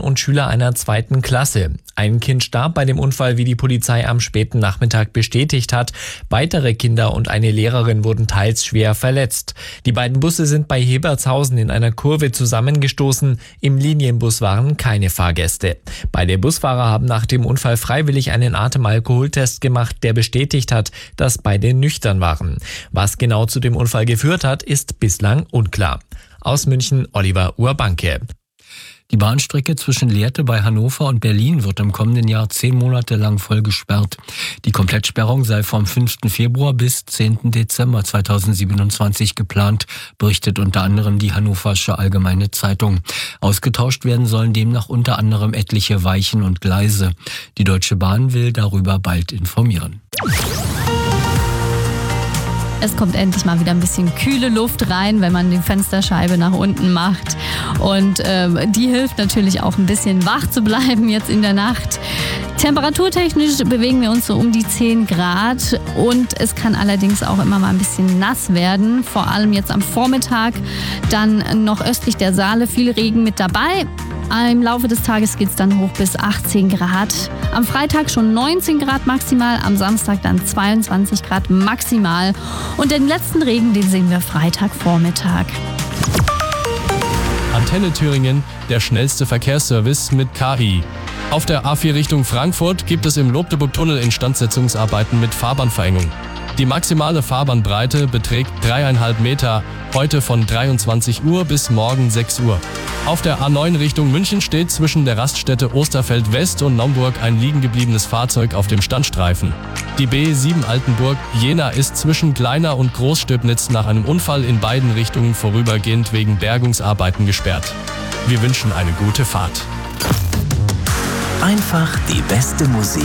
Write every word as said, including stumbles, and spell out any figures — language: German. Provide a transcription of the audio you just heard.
und Schüler einer zweiten Klasse. Ein Kind starb bei dem Unfall, wie die Polizei am späten Nachmittag bestätigt hat. Weitere Kinder und eine Lehrerin wurden teils schwer verletzt. Die beiden Busse sind bei Hebertshausen in einer Kurve zusammengestoßen. Im Linienbus waren keine Fahrgäste. Beide Busfahrer haben nach dem Unfall freiwillig einen Atemalkoholtest gemacht, der bestätigt hat, dass beide nüchtern waren. Was genau zu dem Unfall geführt hat, ist bislang unklar. Aus München Oliver Urbanke. Die Bahnstrecke zwischen Lehrte bei Hannover und Berlin wird im kommenden Jahr zehn Monate lang voll gesperrt. Die Komplettsperrung sei vom fünften Februar bis zehnten Dezember zweitausendsiebenundzwanzig geplant, berichtet unter anderem die Hannoversche Allgemeine Zeitung. Ausgetauscht werden sollen demnach unter anderem etliche Weichen und Gleise. Die Deutsche Bahn will darüber bald informieren. Es kommt endlich mal wieder ein bisschen kühle Luft rein, wenn man die Fensterscheibe nach unten macht. Und ähm, die hilft natürlich auch ein bisschen wach zu bleiben jetzt in der Nacht. Temperaturtechnisch bewegen wir uns so um die zehn Grad und es kann allerdings auch immer mal ein bisschen nass werden. Vor allem jetzt am Vormittag, dann noch östlich der Saale viel Regen mit dabei. Im Laufe des Tages geht es dann hoch bis achtzehn Grad. Am Freitag schon neunzehn Grad maximal, am Samstag dann zweiundzwanzig Grad maximal. Und den letzten Regen, den sehen wir Freitagvormittag. Antenne Thüringen, der schnellste Verkehrsservice mit K I. Auf der A vier Richtung Frankfurt gibt es im Lobdeburg-Tunnel Instandsetzungsarbeiten mit Fahrbahnverengung. Die maximale Fahrbahnbreite beträgt dreieinhalb Meter, heute von dreiundzwanzig Uhr bis morgen sechs Uhr. Auf der A neun Richtung München steht zwischen der Raststätte Osterfeld West und Naumburg ein liegengebliebenes Fahrzeug auf dem Standstreifen. Die B sieben Altenburg-Jena ist zwischen Kleiner und Großstöbnitz nach einem Unfall in beiden Richtungen vorübergehend wegen Bergungsarbeiten gesperrt. Wir wünschen eine gute Fahrt. Einfach die beste Musik